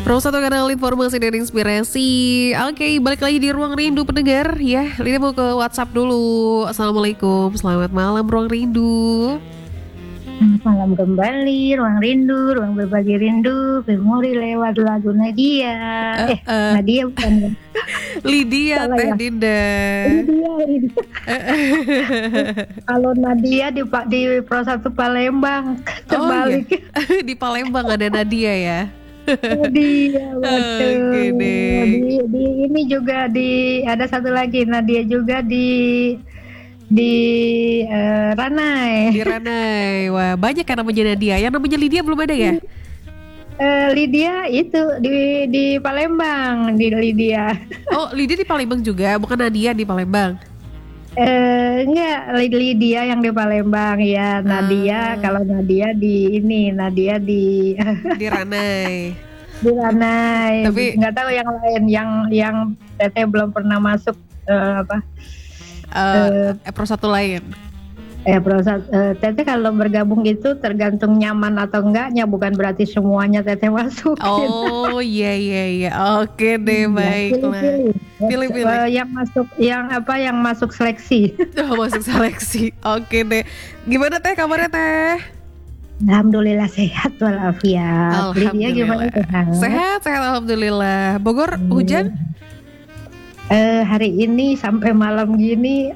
Ruang satu kanal informasi dan inspirasi. Oke, balik lagi di Ruang Rindu pendengar ya. Lina mau ke WhatsApp dulu. Assalamualaikum, selamat malam Ruang Rindu. Malam kembali, ruang rindu, ruang berbagi rindu, memori lewat lagu Nadia. Nadia bukan ya? Lydia Salah Teh ya? Dinda. Lydia. Kalau Nadia di Pro 1 Palembang, Oh iya, terbalik. di Palembang ada Nadia ya. Nadia, betul. Oke deh. Di ini juga ada satu lagi Nadia juga di Ranai. Di Ranai. Wah, banyak kan namanya Nadia. Yang namanya Lydia belum ada ya? Lydia itu di Palembang, di Lydia. Oh, Lydia di Palembang juga, bukan Nadia di Palembang. Enggak, Lydia yang di Palembang ya. Nadia, kalau Nadia Nadia di Di Ranai. di Ranai. Tapi Nggak tahu yang lain, yang Teteh belum pernah masuk Pro satu lain. Teteh kalau bergabung gitu tergantung nyaman atau enggaknya, bukan berarti semuanya Teteh masuk. Oh iya. Oke deh, baiklah. Pilih-pilih. Yang masuk seleksi. Oh, masuk seleksi. Oke deh. Gimana Teh kabarnya Teh? Alhamdulillah sehat walafiat. Lydia gimana Sehat alhamdulillah. Bogor hujan? Hari ini sampai malam gini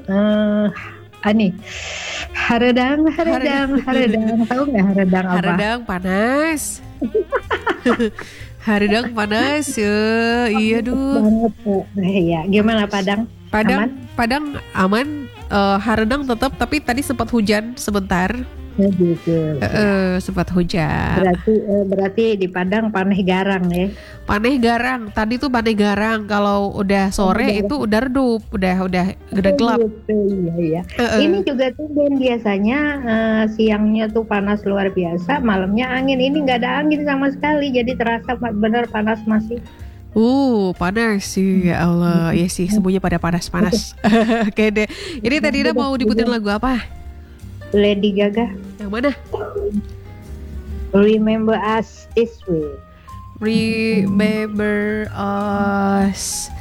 haredang tahu nggak haredang apa? Haredang panas. Haredang panas ya. Iya duh. Ya, gimana Padang? Padang aman. Haredang tetap, tapi tadi sempat hujan sebentar. Gitu. Sempat hujan. Berarti di Padang paneh garang ya? Paneh garang. Tadi tuh paneh garang. Kalau udah sore itu udah redup, udah gelap. Gitu, iya. Ini juga tuh biasanya siangnya tuh panas luar biasa, malamnya angin. Ini nggak ada angin sama sekali, jadi terasa benar panas masih. Panas sih ya Allah. Iya sih, semuanya pada panas-panas. Oke deh. Ini tadi mau diputin lagu apa? Lady Gaga. Yang mana? Remember Us This Way. Remember Us.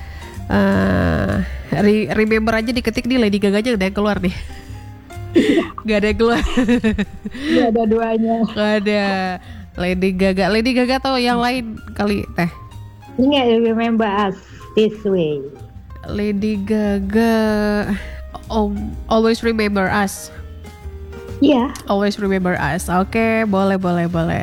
Remember aja diketik nih, Lady Gaga-nya ada yang keluar nih. Gak ada yang keluar. Gak ada duanya. Gak ada. Lady Gaga atau yang lain kali Teh? Ini Remember Us This Way. Lady Gaga. Always Remember Us. Iya. Always Remember Us. Oke, boleh.